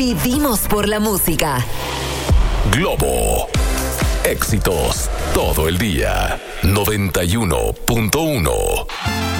Vivimos por la música. Globo. Éxitos todo el día. 91.1.